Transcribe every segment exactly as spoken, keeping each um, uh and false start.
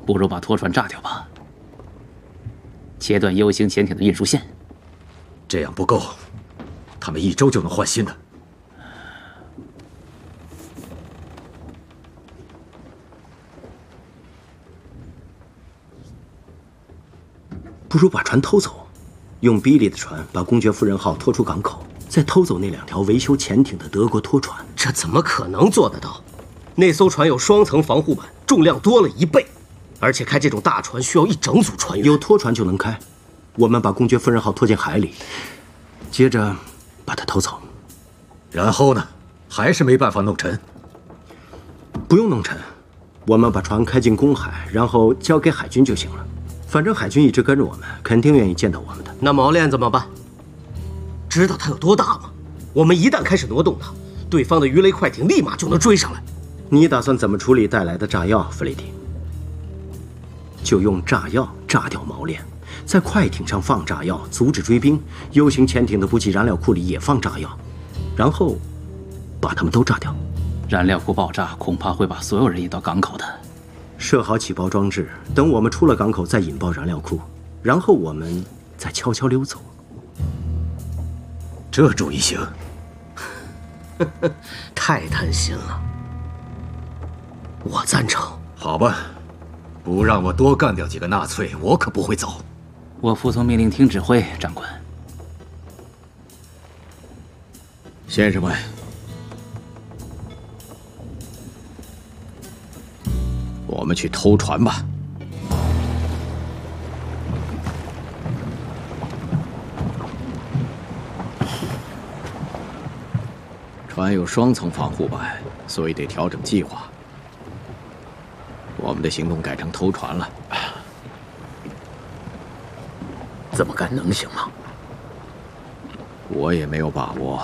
不如把拖船炸掉吧，切断 U 型潜艇的运输线。 这样不够，他们一周就能换新的。 不如把船偷走，用比利的船把公爵夫人号拖出港口，再偷走那两条维修潜艇的德国拖船。 这怎么可能做得到？那艘船有双层防护板，重量多了一倍，而且开这种大船需要一整组船员。 有拖船就能开。我们把公爵夫人号拖进海里，接着把它偷走。 然后呢？还是没办法弄沉。 不用弄沉，我们把船开进公海，然后交给海军就行了。反正海军一直跟着我们，肯定愿意见到我们的。 那锚链怎么办？知道它有多大吗？我们一旦开始挪动它，对方的鱼雷快艇立马就能追上来。 你打算怎么处理带来的炸药，弗雷迪？就用炸药炸掉锚链，在快艇上放炸药，阻止追兵。U 型潜艇的补给燃料库里也放炸药，然后把它们都炸掉。 燃料库爆炸，恐怕会把所有人引到港口的。 设好起爆装置，等我们出了港口再引爆燃料库，然后我们再悄悄溜走。 这主意行。 太贪心了，我赞成。 好吧，不让我多干掉几个纳粹，我可不会走。 我服从命令，听指挥，长官。 先生们，我们去偷船吧。船有双层防护板，所以得调整计划。我们的行动改成偷船了。 这么干能行吗？ 我也没有把握。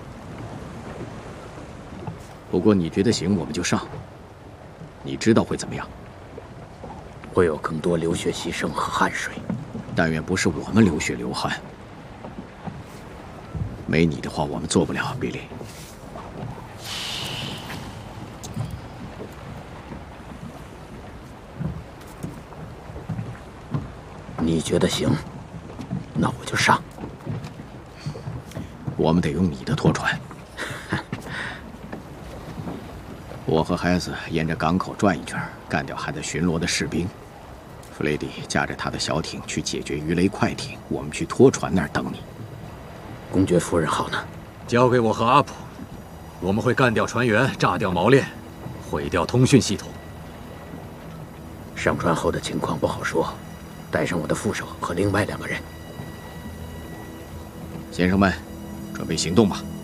不过你觉得行，我们就上。你知道会怎么样？ 会有更多流血牺牲和汗水。 但愿不是我们流血流汗。没你的话，我们做不了，比利。 你觉得行？那我就上。 我们得用你的拖船。我和孩子沿着港口转一圈，干掉还在巡逻的士兵。弗雷迪驾着他的小艇去解决鱼雷快艇，我们去拖船那儿等你。 公爵夫人号呢？ 交给我和阿普，我们会干掉船员，炸掉锚链，毁掉通讯系统。 上船后的情况不好说，带上我的副手和另外两个人。 先生们，准备行动吧。